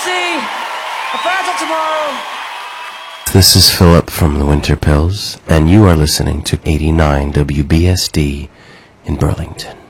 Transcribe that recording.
see. A plan till tomorrow. This is Philip from the Winter Pills, and you are listening to 89 WBSD in Burlington.